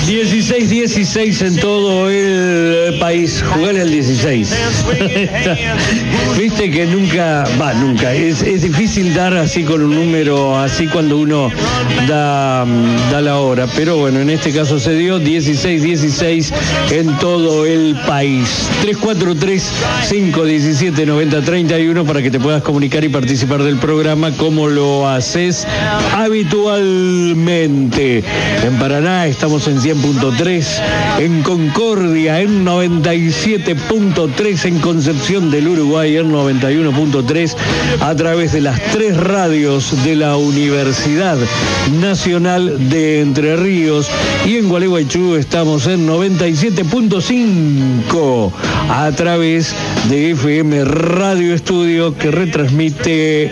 16 en todo el país. Jugar el 16. Viste que nunca. Es difícil dar así con un número así cuando uno da la hora. Pero bueno, en este caso se dio 16 en todo el país. 343-517-9031 para que te puedas comunicar y participar del programa como lo haces habitualmente. En Paraná estamos en 100.3, en Concordia en 97.3, en Concepción del Uruguay en 91.3, a través de las 3 radios de la Universidad Nacional de Entre Ríos, y en Gualeguaychú estamos en 97.5 a través de FM Radio Estudio, que retransmite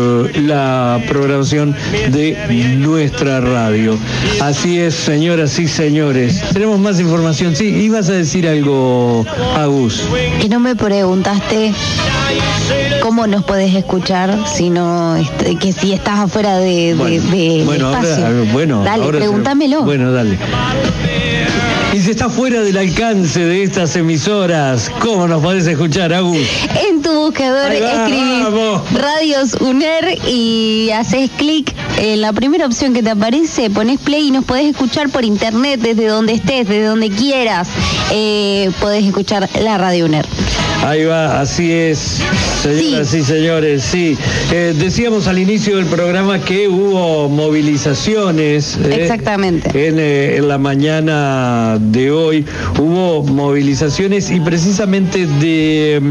la programación de nuestra radio. Así es, señoras y señores. Tenemos más información. Sí, ibas a decir algo, Agus. Que no me preguntaste cómo nos podés escuchar, sino que si estás afuera de espacio. Dale, pregúntamelo. Bueno, dale. Y si está fuera del alcance de estas emisoras, ¿cómo nos podés escuchar, Agus? En tu buscador escribís Radios UNER y haces clic en la primera opción que te aparece, ponés play y nos podés escuchar por internet desde donde estés, desde donde quieras. Podés escuchar la Radio UNER. Ahí va, así es, señoras y señores, sí. Decíamos al inicio del programa que hubo movilizaciones. Exactamente. En la mañana de hoy hubo movilizaciones, y precisamente de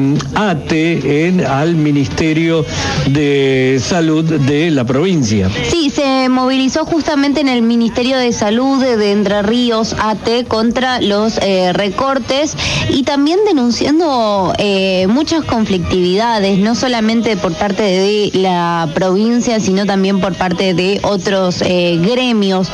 ATE al Ministerio de Salud de la provincia. Sí, se movilizó justamente en el Ministerio de Salud de Entre Ríos, ATE, contra los recortes, y también denunciando muchas conflictividades, no solamente por parte de la provincia, sino también por parte de otros gremios.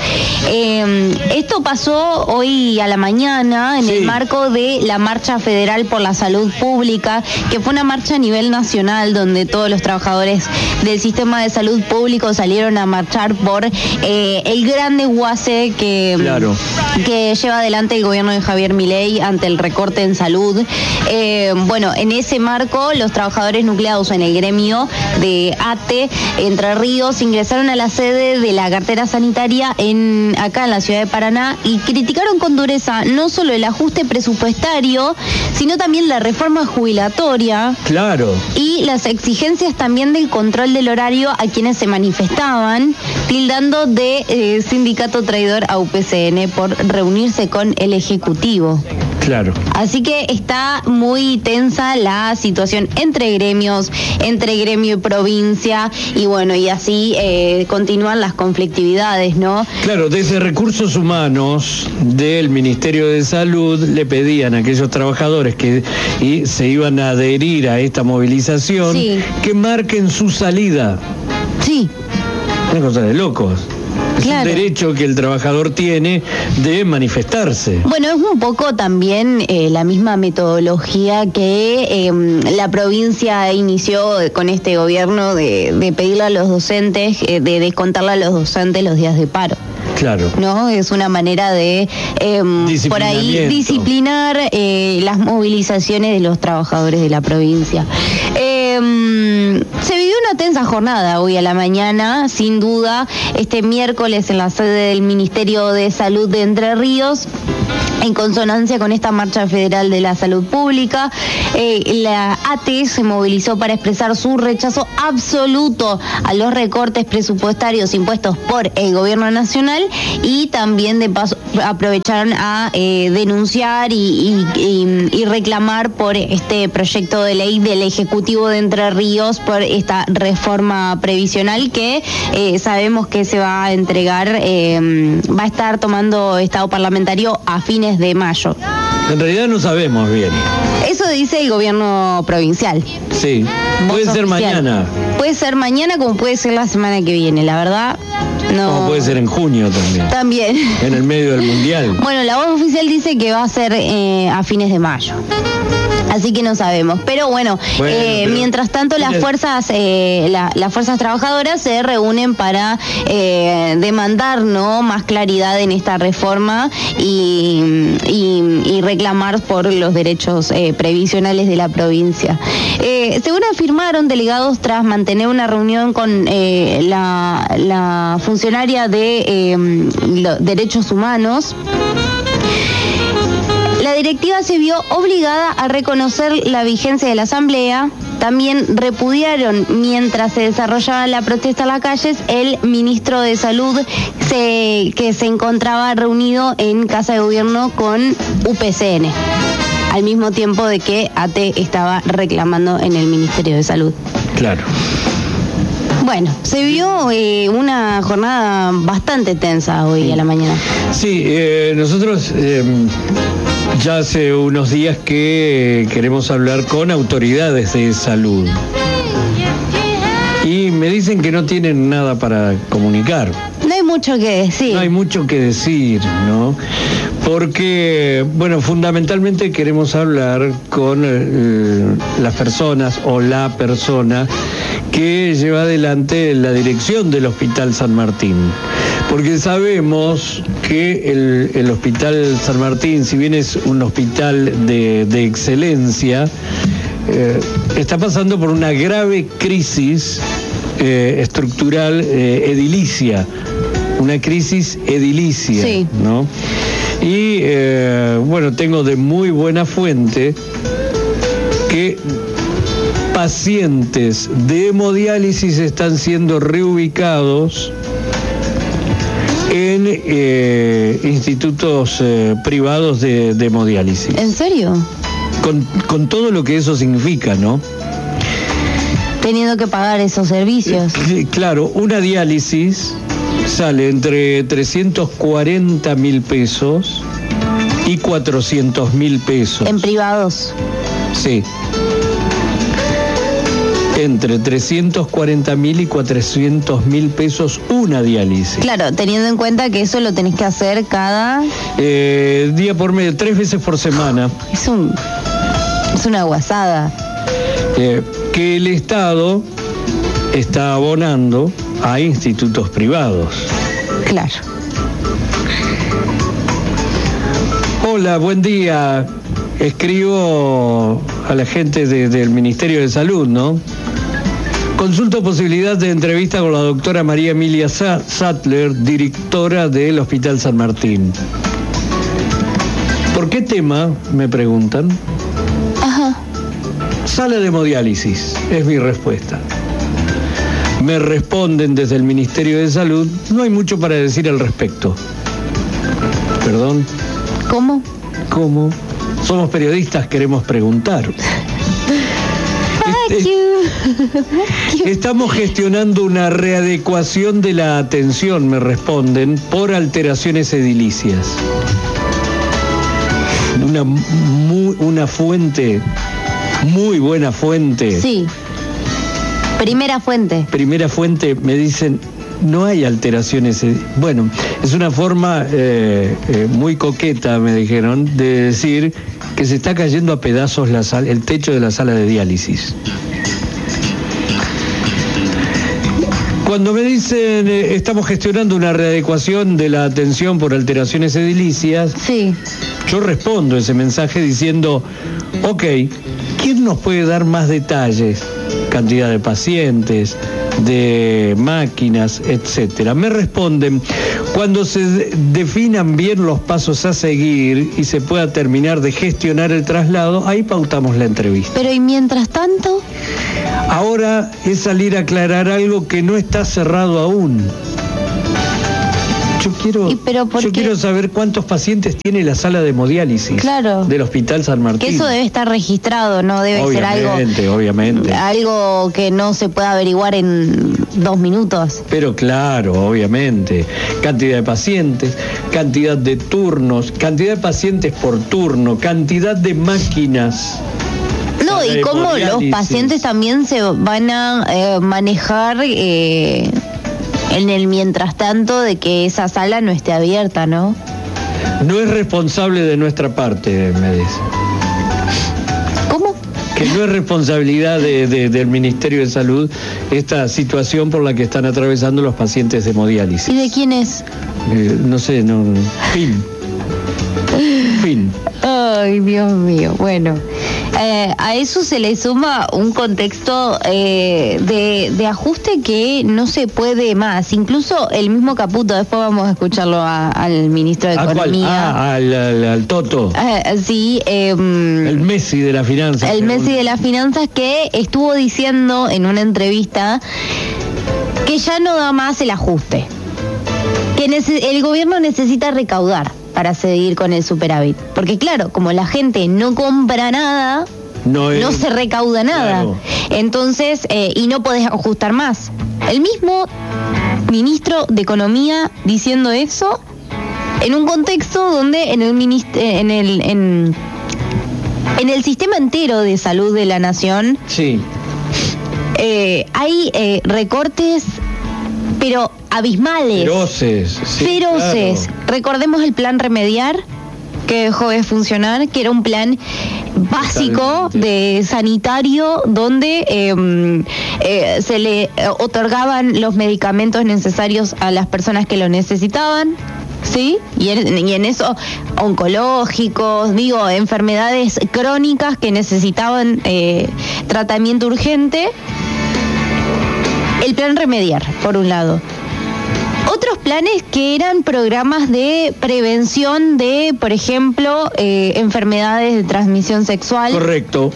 Esto pasó hoy a la mañana en el marco de la Marcha Federal por la Salud Pública, que fue una marcha a nivel nacional donde todos los trabajadores del sistema de salud público salieron a marchar por el gran desguace que lleva adelante el gobierno de Javier Milei ante el recorte en salud. Bueno, en ese marco, los trabajadores nucleados en el gremio de ATE Entre Ríos ingresaron a la sede de la cartera sanitaria acá en la ciudad de Paraná y criticaron con dureza no solo el ajuste presupuestario, sino también la reforma jubilatoria. Claro. Y las exigencias también del control del horario a quienes se manifestaban, tildando de sindicato traidor a UPCN por reunirse con el Ejecutivo. Claro. Así que está muy tensa la situación entre gremios, entre gremio y provincia, y bueno, y así continúan las conflictividades, ¿no? Claro, desde Recursos Humanos del Ministerio de Salud le pedían a aquellos trabajadores que se iban a adherir a esta movilización que marquen su salida. Sí. Una cosa de locos. Es un derecho que el trabajador tiene de manifestarse. Bueno, es un poco también la misma metodología que la provincia inició con este gobierno de pedirle a los docentes, de descontarle a los docentes los días de paro. Claro. ¿No? Es una manera de, por ahí, disciplinar las movilizaciones de los trabajadores de la provincia. Se vivió una tensa jornada hoy a la mañana, sin duda, este miércoles en la sede del Ministerio de Salud de Entre Ríos, en consonancia con esta Marcha Federal de la Salud Pública. La ATE se movilizó para expresar su rechazo absoluto a los recortes presupuestarios impuestos por el gobierno nacional, y también de paso aprovecharon a denunciar y reclamar por este proyecto de ley del Ejecutivo de Entre Ríos, por esta reforma previsional que sabemos que se va a entregar, va a estar tomando estado parlamentario a fines de mayo. En realidad no sabemos bien. Eso dice el gobierno provincial. Sí, puede ser mañana. Puede ser mañana como puede ser la semana que viene, la verdad. No. Como puede ser en junio también. También. En el medio del mundial. Bueno, la voz oficial dice que va a ser a fines de mayo. Así que no sabemos. Pero bueno, pero mientras tanto las fuerzas trabajadoras se reúnen para demandar, ¿no?, más claridad en esta reforma y reclamar por los derechos previsionales de la provincia. Según afirmaron delegados tras mantener una reunión con la funcionaria de Derechos Humanos, la directiva se vio obligada a reconocer la vigencia de la asamblea. También repudiaron, mientras se desarrollaba la protesta en las calles, el ministro de Salud que se encontraba reunido en Casa de Gobierno con UPCN, al mismo tiempo de que ATE estaba reclamando en el Ministerio de Salud. Claro. Bueno, se vio una jornada bastante tensa hoy a la mañana. Sí, nosotros ya hace unos días que queremos hablar con autoridades de salud. Y me dicen que no tienen nada para comunicar. No hay mucho que decir. No hay mucho que decir, ¿no? Porque, bueno, fundamentalmente queremos hablar con las personas o la persona que lleva adelante la dirección del Hospital San Martín. Porque sabemos que el Hospital San Martín, si bien es un hospital de excelencia, está pasando por una grave crisis estructural edilicia. Una crisis edilicia, sí, ¿no? Y bueno, tengo de muy buena fuente que pacientes de hemodiálisis están siendo reubicados en institutos privados de hemodiálisis. ¿En serio? Con todo lo que eso significa, ¿no? Teniendo que pagar esos servicios. Claro, una diálisis sale entre 340.000 pesos y 400.000 pesos. ¿En privados? Sí. Entre 340.000 y 400.000 pesos una diálisis. Claro, teniendo en cuenta que eso lo tenés que hacer cada... día por medio, 3 veces por semana. Es una guasada. Que el Estado está abonando a institutos privados. Claro. Hola, buen día. Escribo a la gente del Ministerio de Salud, ¿no? Consulto posibilidad de entrevista con la doctora María Emilia Sattler, directora del Hospital San Martín. ¿Por qué tema? Me preguntan. Ajá. Sala de hemodiálisis, es mi respuesta. Me responden desde el Ministerio de Salud, no hay mucho para decir al respecto. ¿Perdón? ¿Cómo? ¿Cómo? Somos periodistas, queremos preguntar. Estamos gestionando una readecuación de la atención, me responden, por alteraciones edilicias. Una fuente, muy buena fuente. Sí. Primera fuente, me dicen, no hay alteraciones. Bueno, es una forma muy coqueta, me dijeron, de decir que se está cayendo a pedazos el techo de la sala de diálisis. Cuando me dicen estamos gestionando una readecuación de la atención por alteraciones edilicias, sí, yo respondo ese mensaje diciendo, ok, ¿quién nos puede dar más detalles? Cantidad de pacientes, de máquinas, etcétera. Me responden, cuando se definan bien los pasos a seguir y se pueda terminar de gestionar el traslado, ahí pautamos la entrevista. Pero ¿y mientras tanto? Ahora es salir a aclarar algo que no está cerrado aún. Yo quiero saber cuántos pacientes tiene la sala de hemodiálisis, claro, del Hospital San Martín. Que eso debe estar registrado, no debe ser algo que no se pueda averiguar en 2 minutos. Pero claro, obviamente. Cantidad de pacientes, cantidad de turnos, cantidad de pacientes por turno, cantidad de máquinas. No, y cómo los pacientes también se van a manejar en el mientras tanto de que esa sala no esté abierta, ¿no? No es responsable de nuestra parte, me dice. que no es responsabilidad del Ministerio de Salud esta situación por la que están atravesando los pacientes de hemodiálisis. ¿Y de quién es? No sé, Fin. Ay, Dios mío. Bueno, a eso se le suma un contexto de ajuste que no se puede más. Incluso el mismo Caputo, después vamos a escucharlo al ministro de Economía. Al Toto. Sí. El Messi de las finanzas. El Messi de las finanzas, que estuvo diciendo en una entrevista que ya no da más el ajuste. Que el gobierno necesita recaudar para seguir con el superávit. Porque claro, como la gente no compra nada, no se recauda nada. Claro. Entonces, y no podés ajustar más. El mismo ministro de Economía diciendo eso en un contexto donde en el sistema entero de salud de la nación sí. Hay recortes, pero abismales. Feroces. Sí, feroces. Claro. Recordemos el plan Remediar, que dejó de funcionar, que era un plan básico de sanitario donde se le otorgaban los medicamentos necesarios a las personas que lo necesitaban. ¿Sí? Y en eso, oncológicos, enfermedades crónicas que necesitaban tratamiento urgente. El plan Remediar, por un lado. Otros planes que eran programas de prevención de, por ejemplo, enfermedades de transmisión sexual. Correcto.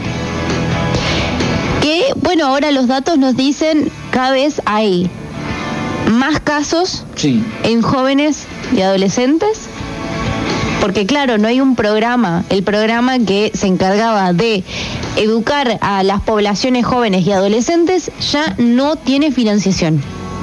Que, bueno, ahora los datos nos dicen cada vez hay más casos en jóvenes y adolescentes, porque claro, no hay un programa, el programa que se encargaba de educar a las poblaciones jóvenes y adolescentes ya no tiene financiación.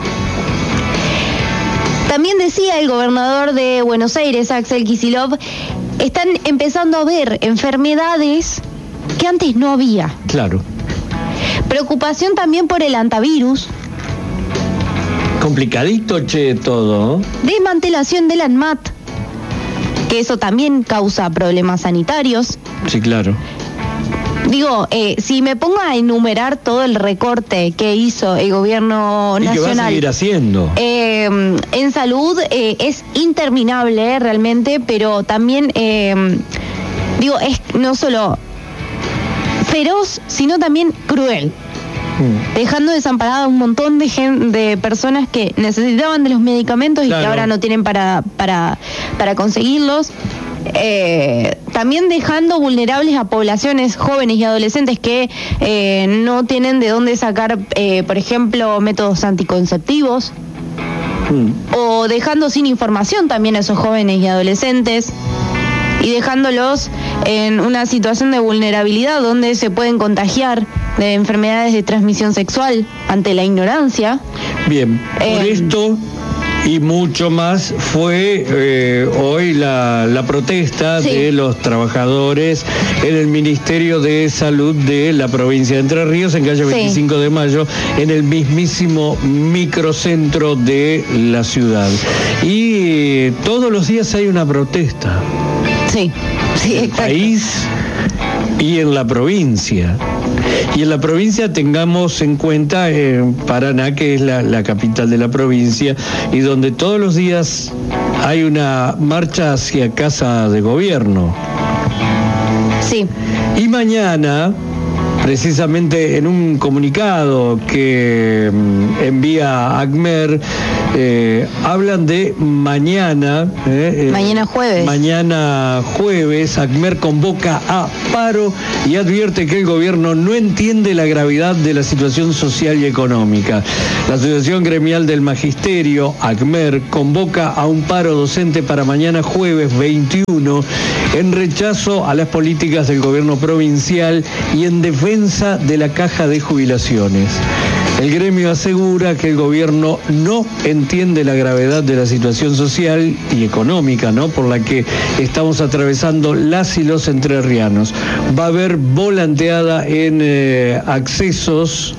También decía el gobernador de Buenos Aires, Axel Kicillof, están empezando a ver enfermedades que antes no había. Claro. Preocupación también por el antivirus. Complicadito, todo. Desmantelación del ANMAT, que eso también causa problemas sanitarios. Sí, claro. Si me pongo a enumerar todo el recorte que hizo el gobierno nacional... Y que va a seguir haciendo. En salud es interminable realmente, pero también, es no solo feroz, sino también cruel. Dejando desamparada a un montón de personas que necesitaban de los medicamentos, claro, y que ahora no tienen para conseguirlos. También dejando vulnerables a poblaciones jóvenes y adolescentes que no tienen de dónde sacar, por ejemplo, métodos anticonceptivos, o dejando sin información también a esos jóvenes y adolescentes, y dejándolos en una situación de vulnerabilidad donde se pueden contagiar de enfermedades de transmisión sexual ante la ignorancia. Bien, por esto y mucho más fue hoy la protesta de los trabajadores en el Ministerio de Salud de la provincia de Entre Ríos, en calle 25 de Mayo, en el mismísimo microcentro de la ciudad. Y todos los días hay una protesta. Sí, en el país y en la provincia. Y en la provincia tengamos en cuenta Paraná, que es la capital de la provincia, y donde todos los días hay una marcha hacia Casa de Gobierno. Sí. Y mañana, precisamente en un comunicado que envía ACMER, hablan de mañana. Mañana jueves. Mañana jueves, ACMER convoca a paro y advierte que el gobierno no entiende la gravedad de la situación social y económica. La Asociación Gremial del Magisterio, ACMER, convoca a un paro docente para mañana jueves 21 en rechazo a las políticas del gobierno provincial y en defensa de la caja de jubilaciones. El gremio asegura que el gobierno no entiende la gravedad de la situación social y económica, ¿no?, por la que estamos atravesando las y los entrerrianos. Va a haber volanteada en accesos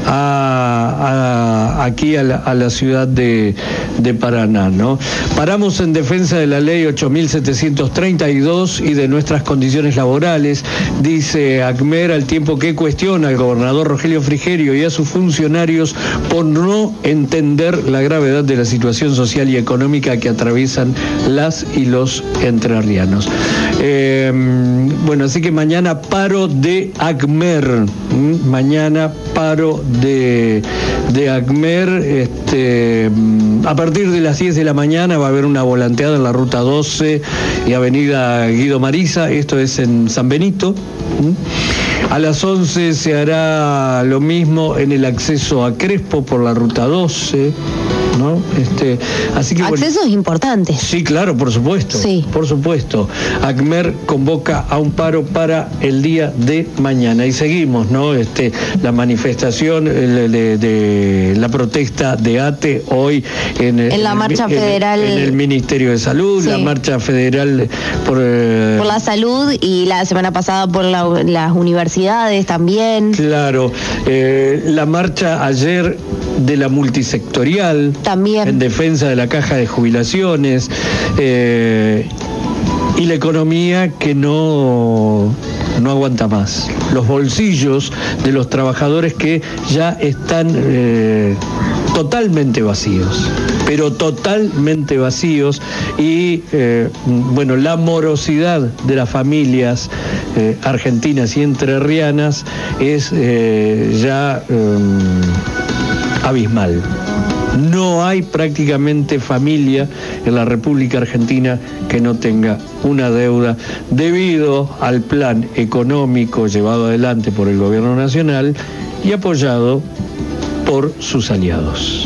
aquí a la ciudad de Paraná, ¿no? Paramos en defensa de la ley 8.732 y de nuestras condiciones laborales, dice ACMER, al tiempo que cuestiona al gobernador Rogelio Frigerio y a sus funcionarios por no entender la gravedad de la situación social y económica que atraviesan las y los entrerrianos. Bueno, así que mañana paro de ACMER, mañana paro de ACMER, a partir de las 10 de la mañana va a haber una volanteada en la ruta 12 y avenida Guido Mariza, esto es en San Benito. A las 11 se hará lo mismo en el acceso a Crespo por la ruta 12, ¿no? Así que accesos importantes. Sí, claro, por supuesto. Sí. Por supuesto. ACMER convoca a un paro para el día de mañana. Y seguimos, ¿no? La manifestación de la protesta de ATE hoy en la marcha federal. En el Ministerio de Salud, sí. La marcha federal por la salud y la semana pasada por las universidades también. Claro. La marcha ayer de la multisectorial. También. En defensa de la caja de jubilaciones y la economía que no aguanta más. Los bolsillos de los trabajadores que ya están totalmente vacíos, pero totalmente vacíos y bueno, la morosidad de las familias argentinas y entrerrianas es ya abismal. No hay prácticamente familia en la República Argentina que no tenga una deuda debido al plan económico llevado adelante por el gobierno nacional y apoyado por sus aliados.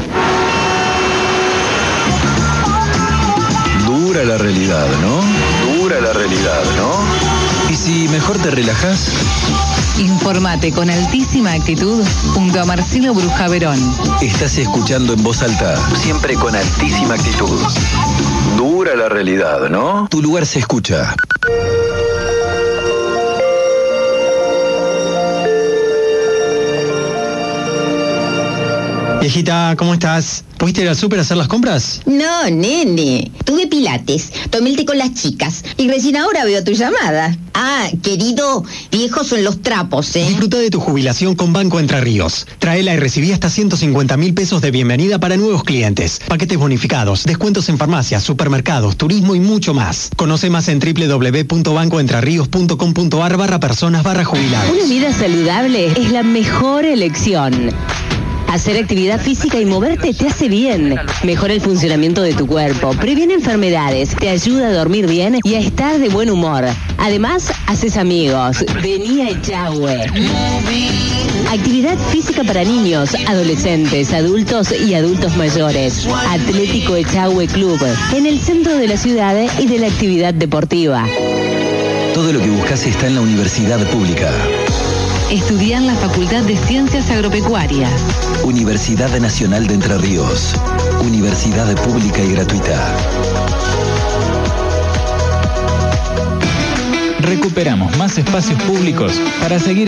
Dura la realidad, ¿no? Dura la realidad, ¿no? ¿Y si mejor te relajás? Informate con altísima actitud junto a Marcelo Bruja Verón. Estás escuchando en voz alta, siempre con altísima actitud. Dura la realidad, ¿no? Tu lugar se escucha. Viejita, ¿cómo estás? ¿Pudiste ir al súper a hacer las compras? No, nene. Tuve pilates, tomé el té con las chicas y recién ahora veo tu llamada. Ah, querido, viejos son los trapos, ¿eh? Disfruta de tu jubilación con Banco Entre Ríos. Traela y recibí hasta 150.000 pesos de bienvenida para nuevos clientes. Paquetes bonificados, descuentos en farmacias, supermercados, turismo y mucho más. Conoce más en www.bancoentrerrios.com.ar/personas/jubilados. Una vida saludable es la mejor elección. Hacer actividad física y moverte te hace bien. Mejora el funcionamiento de tu cuerpo, previene enfermedades, te ayuda a dormir bien y a estar de buen humor. Además, haces amigos. Vení a Echagüe. Actividad física para niños, adolescentes, adultos y adultos mayores. Atlético Echagüe Club, en el centro de la ciudad y de la actividad deportiva. Todo lo que buscas está en la universidad pública. Estudiar en la Facultad de Ciencias Agropecuarias. Universidad Nacional de Entre Ríos. Universidad pública y gratuita. Recuperamos más espacios públicos para seguir